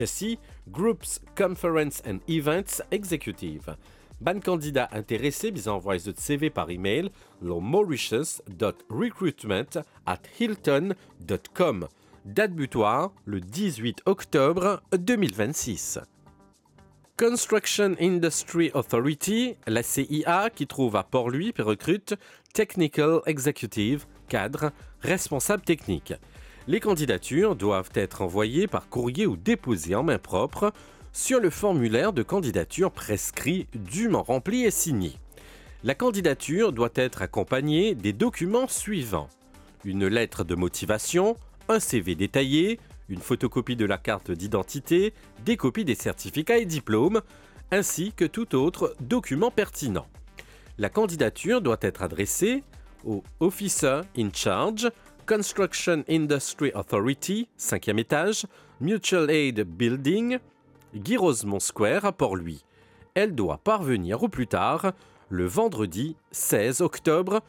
Ici, Groups, Conference and Events Executive. Ban candidat intéressé bisa envoyer votre CV par email le mauritius.recruitment@hilton.com. Date butoir le 18 octobre 2026. Construction Industry Authority, la CIA, qui trouve à Port-Louis et recrute Technical Executive, cadre, responsable technique. Les candidatures doivent être envoyées par courrier ou déposées en main propre sur le formulaire de candidature prescrit, dûment rempli et signé. La candidature doit être accompagnée des documents suivants: une lettre de motivation, un CV détaillé, une photocopie de la carte d'identité, des copies des certificats et diplômes, ainsi que tout autre document pertinent. La candidature doit être adressée au Officer in Charge, Construction Industry Authority, 5e étage, Mutual Aid Building, Guy Rosemont Square à Port-Louis. Elle doit parvenir au plus tard le vendredi 16 octobre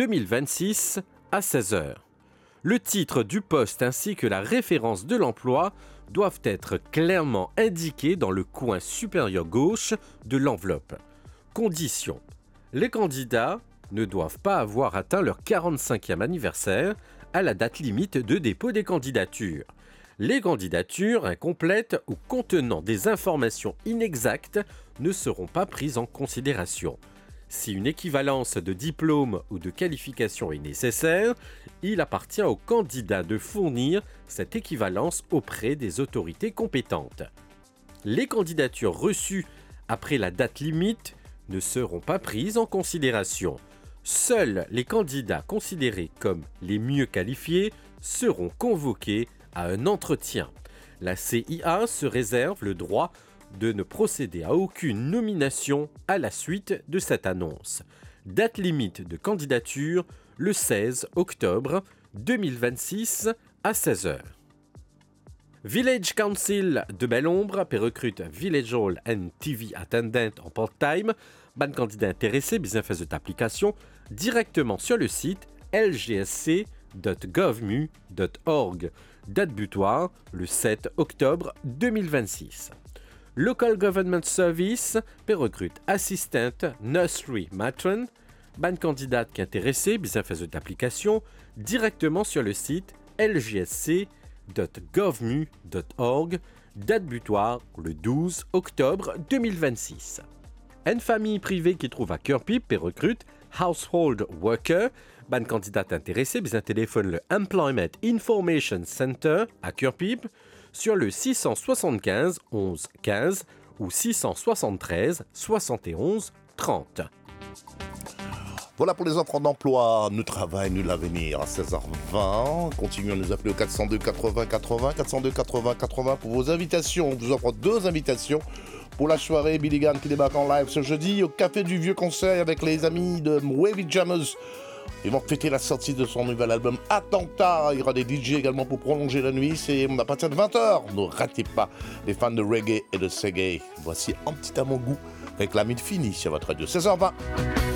2026 à 16h. Le titre du poste ainsi que la référence de l'emploi doivent être clairement indiqués dans le coin supérieur gauche de l'enveloppe. Condition: les candidats ne doivent pas avoir atteint leur 45e anniversaire à la date limite de dépôt des candidatures. Les candidatures incomplètes ou contenant des informations inexactes ne seront pas prises en considération. Si une équivalence de diplôme ou de qualification est nécessaire, il appartient au candidat de fournir cette équivalence auprès des autorités compétentes. Les candidatures reçues après la date limite ne seront pas prises en considération. Seuls les candidats considérés comme les mieux qualifiés seront convoqués à un entretien. La CIA se réserve le droit de ne procéder à aucune nomination à la suite de cette annonce. Date limite de candidature le 16 octobre 2026 à 16h. Village Council de Belle-Ombre recrute Village Hall and TV Attendant en part-time. Ban candidat intéressé bien fait cette application directement sur le site lgsc.govmu.org. Date butoir le 7 octobre 2026. Local Government Service recrute Assistant Nursery Matron. Ban candidate qui est intéressé bien fait cette application directement sur le site lgsc.govmu.org. Date butoir le 12 octobre 2026. Une famille privée qui trouve à Kirkpipe et recrute Household Worker. Ban candidate intéressée, bien téléphone le Employment Information Center à Kirkpipe sur le 675 11 15 ou 673 71 30. Voilà pour les offres d'emploi, nous travail, nous l'avenir à 16h20. Continuez à nous appeler au 402 80 80, 402 80 80 pour vos invitations. On vous offre 2 invitations pour la soirée Billy Gunn qui débarque en live ce jeudi au Café du Vieux Conseil avec les amis de Wavy Jammers. Ils vont fêter la sortie de son nouvel album Attentat. Il y aura des DJ également pour prolonger la nuit. C'est à partir de 20h. Ne ratez pas les fans de reggae et de reggae. Voici un petit à mon goût avec la mine finie sur votre radio. 16h20.